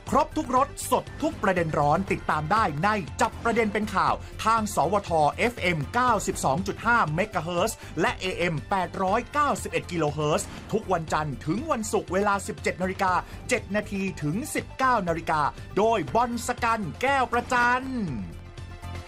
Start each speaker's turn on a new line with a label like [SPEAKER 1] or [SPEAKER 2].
[SPEAKER 1] ครบทุกรสสดทุกประเด็นร้อนติดตามได้ในจับประเด็นเป็นข่าวทางสวท FM 92.5 เมกะเฮิรตซ์และ AM 891 กิโลเฮิรตซ์ทุกวันจันทร์ถึงวันศุกร์เวลา 17 นาฬิกา 7 นาทีถึง 19 นาฬิกาโดยบอลสกันแก้วประจัน